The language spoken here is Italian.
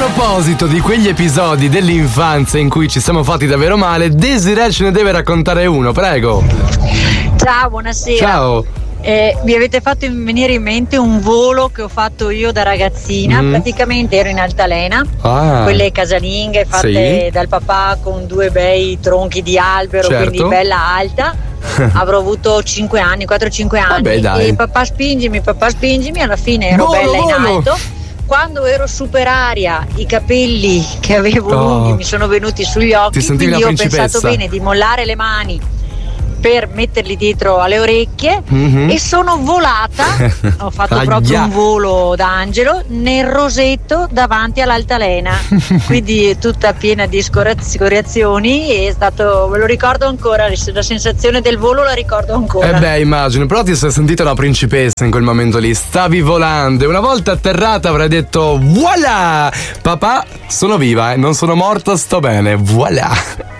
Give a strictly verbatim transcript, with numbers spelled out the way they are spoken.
proposito di quegli episodi dell'infanzia in cui ci siamo fatti davvero male, Desiree ce ne deve raccontare uno, prego. Ciao, buonasera. Ciao. Eh, mi avete fatto venire in mente un volo che ho fatto io da ragazzina. Mm. Praticamente ero in altalena, ah. quelle casalinghe fatte sì. dal papà con due bei tronchi di albero, certo. quindi bella alta. Avrò avuto cinque anni, quattro cinque anni. Vabbè, dai. E papà spingimi, papà spingimi, alla fine ero volo, bella in volo. alto. Quando ero super aria, i capelli che avevo oh. lunghi mi sono venuti sugli occhi, quindi ho pensato bene di mollare le mani per metterli dietro alle orecchie, mm-hmm. e sono volata, ho fatto Aglia. proprio un volo d'angelo nel rosetto davanti all'altalena, quindi tutta piena di scoriazioni, e è stato, me lo ricordo ancora, la sensazione del volo la ricordo ancora. Eh beh, immagino, però ti sei sentita una principessa in quel momento lì, stavi volando e una volta atterrata avrai detto voilà, papà sono viva, eh? non sono morta, sto bene, voilà.